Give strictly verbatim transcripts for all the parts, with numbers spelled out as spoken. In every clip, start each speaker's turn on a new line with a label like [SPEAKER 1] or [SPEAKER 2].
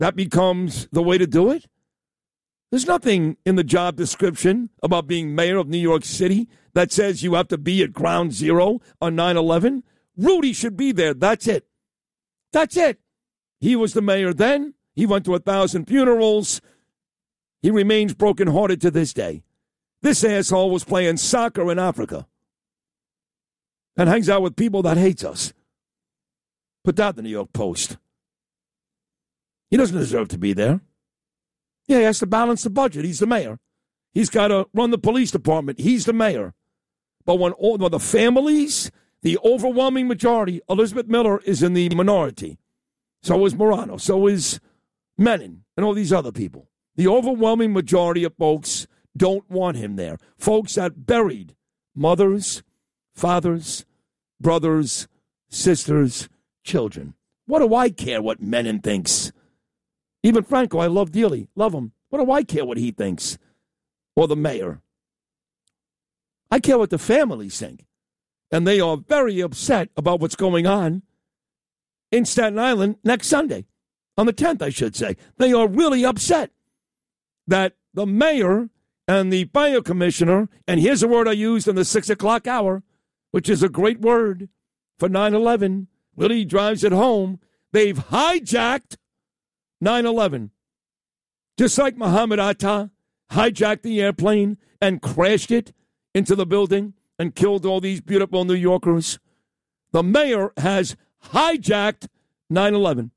[SPEAKER 1] that becomes the way to do it? There's nothing in the job description about being mayor of New York City that says you have to be at ground zero on nine eleven. Rudy should be there. That's it. That's it. He was the mayor then. He went to a thousand funerals. He remains brokenhearted to this day. This asshole was playing soccer in Africa and hangs out with people that hates us. Put that in the New York Post. He doesn't deserve to be there. Yeah, he has to balance the budget. He's the mayor. He's got to run the police department. He's the mayor. But when all when the families, the overwhelming majority, Elizabeth Miller is in the minority. So is Morano. So is Menon and all these other people. The overwhelming majority of folks don't want him there. Folks that buried mothers, fathers, brothers, sisters, children. What do I care what Menon thinks? Even Franco, I love dearly. Love him. What do I care what he thinks? Or the mayor? I care what the families think. And they are very upset about what's going on in Staten Island next Sunday. On the tenth, I should say. They are really upset that the mayor and the fire commissioner, and here's a word I used in the six o'clock hour, which is a great word for nine eleven, really drives it home. They've hijacked nine eleven. Just like Muhammad Atta hijacked the airplane and crashed it into the building and killed all these beautiful New Yorkers. The mayor has hijacked nine eleven.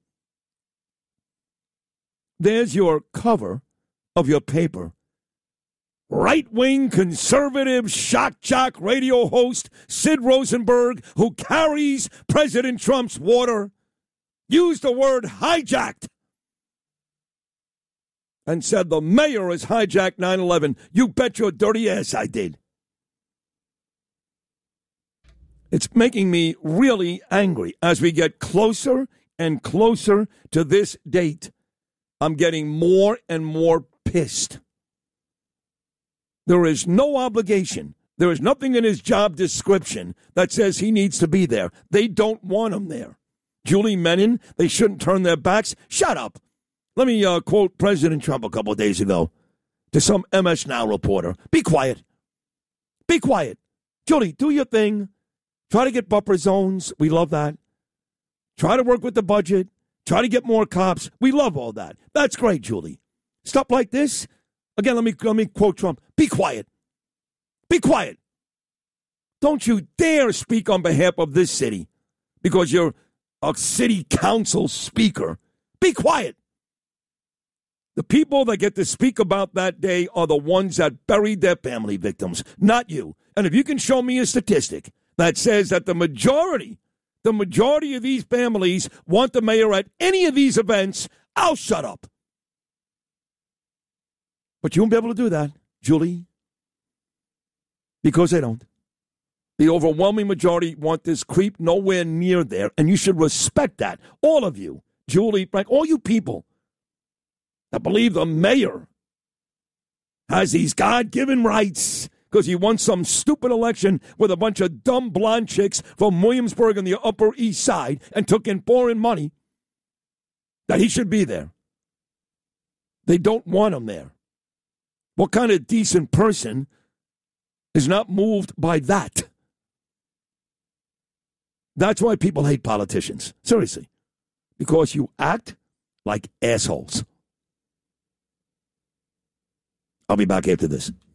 [SPEAKER 1] There's your cover of your paper. Right-wing conservative shock jock radio host Sid Rosenberg, who carries President Trump's water, used the word hijacked and said the mayor has hijacked nine eleven. You bet your dirty ass I did. It's making me really angry as we get closer and closer to this date. I'm getting more and more pissed. There is no obligation. There is nothing in his job description that says he needs to be there. They don't want him there. Julie Menon, they shouldn't turn their backs. Shut up. Let me uh, quote President Trump a couple of days ago to some M S Now reporter. Be quiet. Be quiet. Julie, do your thing. Try to get buffer zones. We love that. Try to work with the budget. Try to get more cops. We love all that. That's great, Julie. Stuff like this. Again, let me let me quote Trump. Be quiet. Be quiet. Don't you dare speak on behalf of this city because you're a city council speaker. Be quiet. The people that get to speak about that day are the ones that buried their family victims, not you. And if you can show me a statistic that says that the majority, the majority of these families want the mayor at any of these events, I'll shut up. But you won't be able to do that, Julie, because they don't. The overwhelming majority want this creep nowhere near there, and you should respect that. All of you, Julie, Frank, all you people that believe the mayor has these God-given rights because he won some stupid election with a bunch of dumb blonde chicks from Williamsburg and the Upper East Side and took in foreign money, that he should be there. They don't want him there. What kind of decent person is not moved by that? That's why people hate politicians. Seriously. Because you act like assholes. I'll be back after this.